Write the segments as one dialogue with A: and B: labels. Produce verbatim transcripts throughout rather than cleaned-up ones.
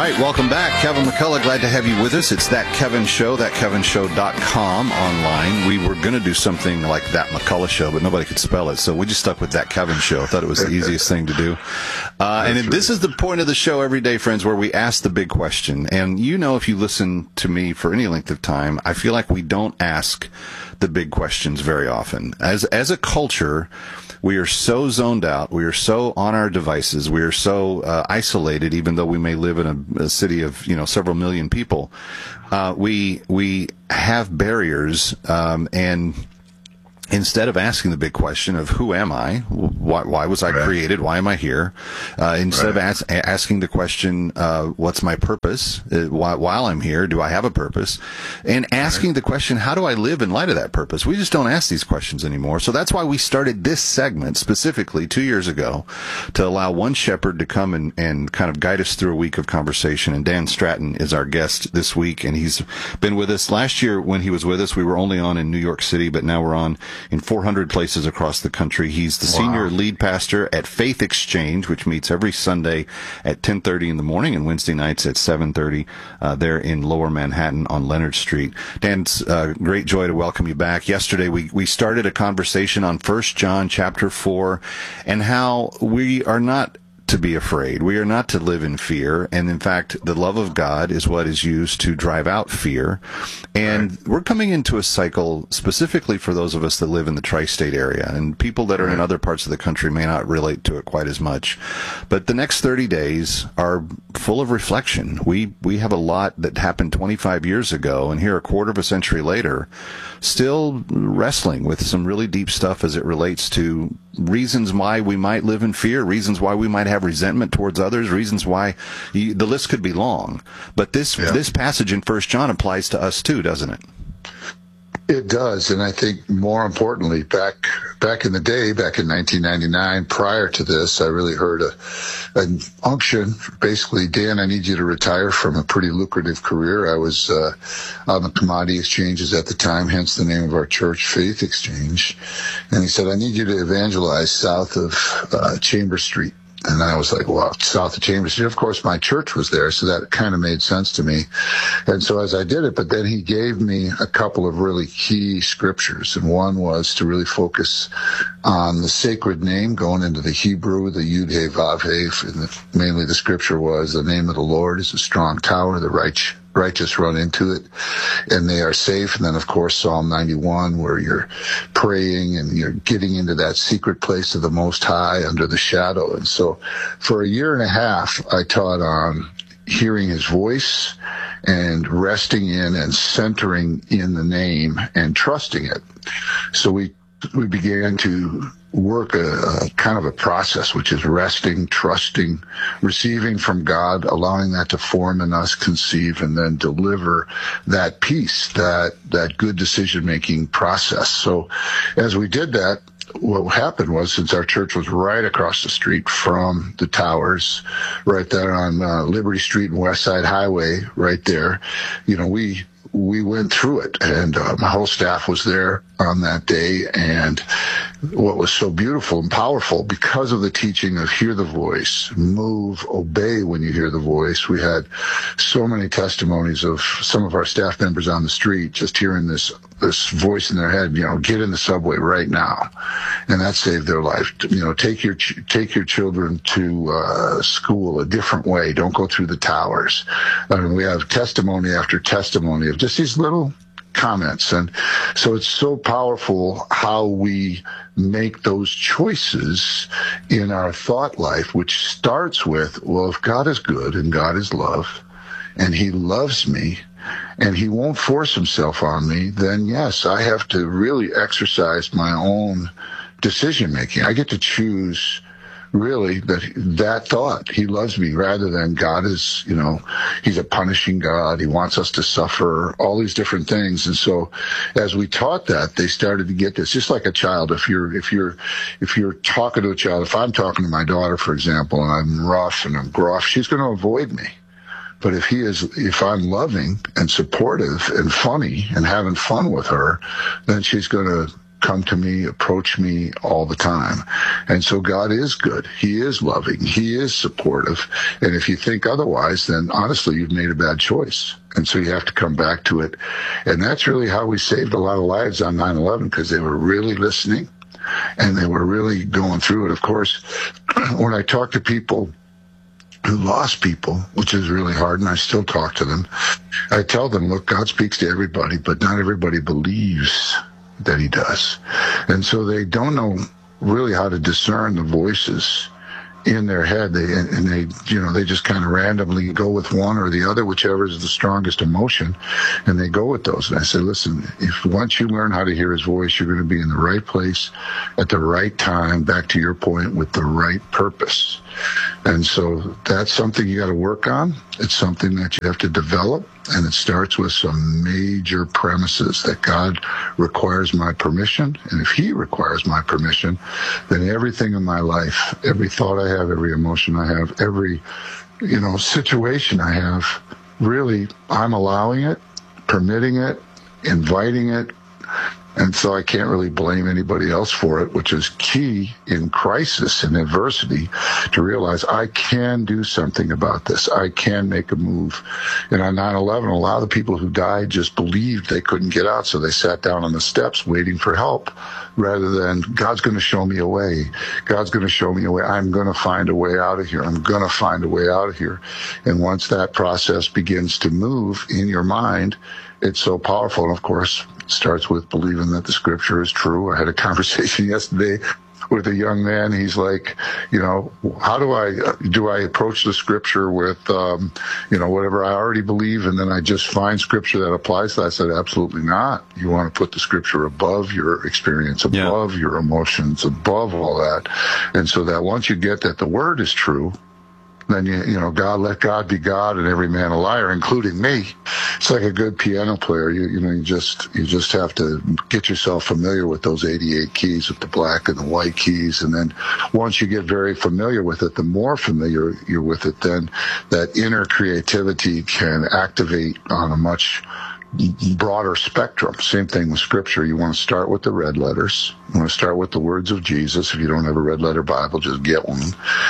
A: right, welcome back. Kevin McCullough, glad to have you with us. It's That Kevin Show, that kevin show dot com online. We were going to do something like That McCullough Show, but nobody could spell it, so we just stuck with That Kevin Show. Thought it was the easiest thing to do. Uh, and right. This is the point of the show every day, friends, where we ask the big question. And you know, if you listen to me for any length of time, I feel like we don't ask the big questions very often. As as a culture, we are so zoned out. We are so on our devices. We are so uh, isolated, even though we may live in a, a city of, you know, several million people. Uh, we we have barriers, um, and instead of asking the big question of who am I, why, why was I right. created, why am I here, uh, instead right. of as, asking the question, uh, what's my purpose, uh, why, while I'm here, do I have a purpose, and asking right. the question, how do I live in light of that purpose? We just don't ask these questions anymore. So that's why we started this segment specifically two years ago to allow one shepherd to come and, and kind of guide us through a week of conversation. And Dan Stratton is our guest this week, and he's been with us. Last year when he was with us, we were only on in New York City, but now we're on in four hundred places across the country. He's the wow. senior lead pastor at Faith Exchange, which meets every Sunday at ten thirty in the morning and Wednesday nights at seven thirty uh, there in Lower Manhattan on Leonard Street. Dan, it's uh, great joy to welcome you back. Yesterday we, we started a conversation on First John chapter four and how we are not to be afraid. We are not to live in fear. And in fact, the love of God is what is used to drive out fear. And right. we're coming into a cycle specifically for those of us that live in the tri-state area. And people that are right. in other parts of the country may not relate to it quite as much. But the next thirty days are full of reflection. We, we have a lot that happened twenty-five years ago, and here a quarter of a century later, still wrestling with some really deep stuff as it relates to reasons why we might live in fear, reasons why we might have resentment towards others, reasons why you, the list could be long. But this yeah. this passage in First John applies to us too, doesn't it?
B: It does, and I think more importantly, back back in the day, back in nineteen ninety-nine, prior to this, I really heard a an unction. Basically, Dan, I need you to retire from a pretty lucrative career. I was uh, on the commodity exchanges at the time, hence the name of our church, Faith Exchange. And he said, I need you to evangelize south of uh, Chambers Street. And I was like, well, south of Chambers Street. Of course, my church was there, so that kind of made sense to me. And so as I did it, but then he gave me a couple of really key scriptures. And one was to really focus on the sacred name, going into the Hebrew, the Yud He Vav He. And the, mainly the scripture was, the name of the Lord is a strong tower, the righteous righteous run into it and they are safe. And then of course Psalm ninety-one, where you're praying and you're getting into that secret place of the Most High under the shadow. And so for a year and a half I taught on hearing his voice and resting in and centering in the name and trusting it. So we we began to work a, a kind of a process, which is resting, trusting, receiving from God, allowing that to form in us, conceive, and then deliver that peace, that, that good decision-making process. So as we did that, what happened was, since our church was right across the street from the towers, right there on uh, Liberty Street and West Side Highway, right there, you know, we we went through it, and uh, my whole staff was there on that day. And what was so beautiful and powerful, because of the teaching of hear the voice, move, obey when you hear the voice, we had so many testimonies of some of our staff members on the street just hearing this this voice in their head, you know, get in the subway right now, and that saved their life. You know, take your ch- take your children to uh, school a different way. Don't go through the towers. I mean, we have testimony after testimony of just these little comments. And so it's so powerful how we make those choices in our thought life, which starts with, well, if God is good and God is love and he loves me and he won't force himself on me, then yes, I have to really exercise my own decision making. I get to choose really that that thought, he loves me, rather than God is, you know, he's a punishing God, he wants us to suffer, all these different things. And so as we taught that, they started to get this, just like a child. If you're if you're if you're talking to a child, if I'm talking to my daughter, for example, and I'm rough and I'm gruff, she's going to avoid me. But if he is, if I'm loving and supportive and funny and having fun with her, then she's going to come to me, approach me all the time. And so God is good. He is loving. He is supportive. And if you think otherwise, then honestly, you've made a bad choice. And so you have to come back to it. And that's really how we saved a lot of lives on nine eleven, because they were really listening and they were really going through it. Of course, when I talk to people who lost people, which is really hard, and I still talk to them, I tell them, look, God speaks to everybody, but not everybody believes that he does. And so they don't know really how to discern the voices in their head. They, and they, you know, they just kind of randomly go with one or the other, whichever is the strongest emotion, and they go with those. And I say, listen, if once you learn how to hear his voice, you're going to be in the right place at the right time, back to your point, with the right purpose. And so that's something you got to work on. It's something that you have to develop, and it starts with some major premises that God requires my permission. And if he requires my permission, then everything in my life, every thought I have, every emotion I have, every, you know, situation I have, really, I'm allowing it, permitting it, inviting it. And so I can't really blame anybody else for it, which is key in crisis and adversity, to realize I can do something about this. I can make a move. And on nine eleven, a lot of the people who died just believed they couldn't get out, so they sat down on the steps waiting for help, rather than, God's going to show me a way. God's going to show me a way. I'm going to find a way out of here. I'm going to find a way out of here. And once that process begins to move in your mind, it's so powerful. And of course, it starts with believing that the scripture is true. I had a conversation yesterday with a young man. He's like, you know, how do I, do I approach the scripture with, um, you know, whatever I already believe, and then I just find scripture that applies to that? I said, absolutely not. You want to put the scripture above your experience, above yeah. your emotions, above all that. And so that once you get that the word is true, then you, you know, God, let God be God and every man a liar, including me. It's like a good piano player. You, you know, you just, you just have to get yourself familiar with those eighty-eight keys, with the black and the white keys. And then once you get very familiar with it, the more familiar you're with it, then that inner creativity can activate on a much broader spectrum. Same thing with scripture. You want to start with the red letters. You want to start with the words of Jesus. If you don't have a red letter Bible, just get one.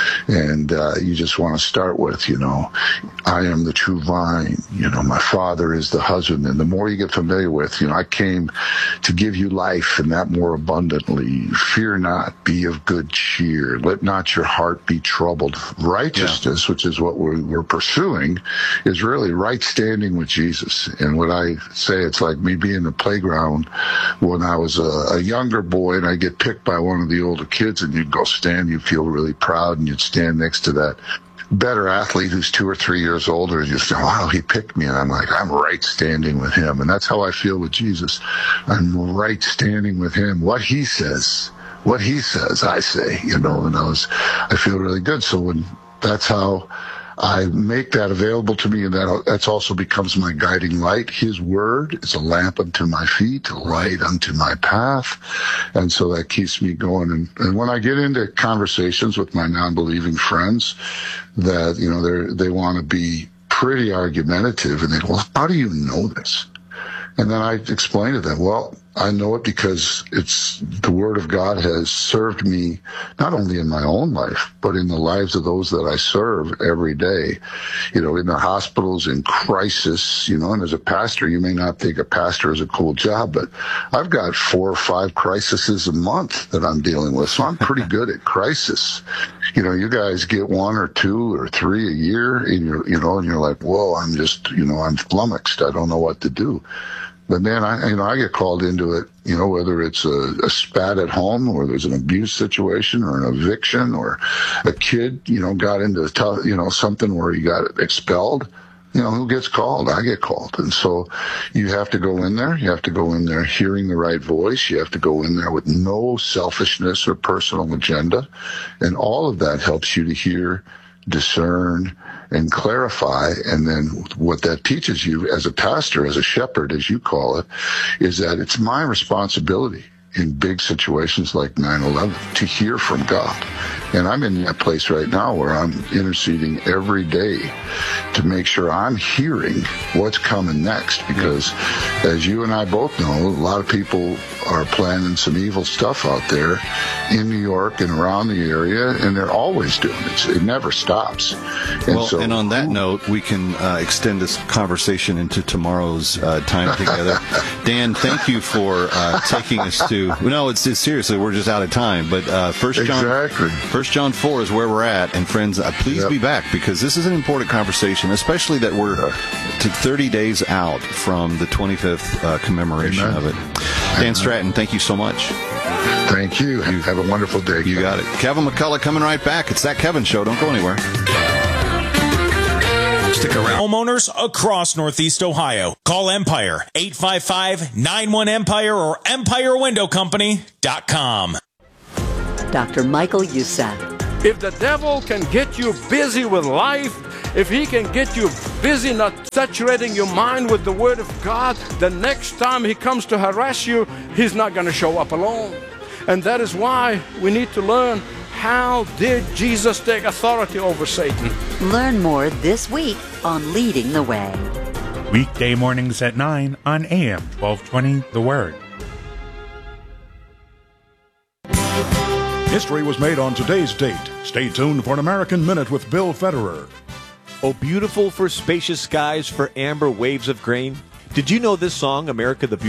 B: And uh, you just want to start with, you know, I am the true vine. You know, my Father is the husbandman. The more you get familiar with, you know, I came to give you life, and that more abundantly. Fear not, be of good cheer. Let not your heart be troubled. Righteousness, yeah. which is what we're, we're pursuing, is really right standing with Jesus. And what I say, it's like me being in the playground when I was a, a younger boy, and I get picked by one of the older kids, and you'd go stand, you feel really proud, and you'd stand next to that better athlete who's two or three years older, and you say, wow, he picked me. And I'm like, I'm right standing with him. And that's how I feel with Jesus. I'm right standing with him. What he says, what he says, I say, you know, and I was, I feel really good. So when that's how I make that available to me, and that that's also becomes my guiding light. His word is a lamp unto my feet, a light unto my path. And so that keeps me going. And, and when I get into conversations with my non-believing friends that, you know, they're, they want to be pretty argumentative, and they go, well, how do you know this? And then I explain to them, well, I know it because it's the word of God has served me not only in my own life, but in the lives of those that I serve every day. You know, in the hospitals, in crisis, you know, and as a pastor, you may not think a pastor is a cool job, but I've got four or five crises a month that I'm dealing with. So I'm pretty good at crisis. You know, you guys get one or two or three a year, and you're, you know, and you're like, whoa, I'm just, you know, I'm flummoxed. I don't know what to do. But man, I, you know, I get called into it, you know, whether it's a, a spat at home, or there's an abuse situation, or an eviction, or a kid, you know, got into, you know, something where he got expelled. You know, who gets called? I get called. And so you have to go in there. You have to go in there hearing the right voice. You have to go in there with no selfishness or personal agenda. And all of that helps you to hear, discern, and clarify. And then what that teaches you as a pastor, as a shepherd, as you call it, is that it's my responsibility in big situations like nine eleven to hear from God. And I'm in that place right now where I'm interceding every day to make sure I'm hearing what's coming next, because as you and I both know, a lot of people are planning some evil stuff out there in New York and around the area, and they're always doing it. It never stops. And
A: well,
B: so,
A: and on that note, we can uh, extend this conversation into tomorrow's uh, time together. Dan, thank you for uh, taking us to. No, it's, it's seriously, we're just out of time. But uh, First John,
B: exactly.
A: First John four is where we're at, and friends, uh, please
B: Yep.
A: be back, because this is an important conversation, especially that we're to thirty days out from the twenty-fifth uh, commemoration
B: Amen.
A: of it. Dan Stratton, thank you so much.
B: Thank you. you. Have a wonderful day.
A: You got it. Kevin McCullough coming right back. It's That Kevin Show. Don't go anywhere.
C: Stick around.
D: Homeowners across Northeast Ohio. Call Empire, eight five five, nine one Empire or empire window company dot com.
E: Doctor Michael Youssef.
F: If the devil can get you busy with life, if he can get you busy not saturating your mind with the Word of God, the next time he comes to harass you, he's not going to show up alone. And that is why we need to learn, how did Jesus take authority over Satan?
E: Learn more this week on Leading the Way.
G: Weekday mornings at nine on A M twelve twenty, The Word.
H: History was made on today's date. Stay tuned for an American Minute with Bill Federer.
I: Oh, beautiful for spacious skies, for amber waves of grain. Did you know this song, America the Beautiful?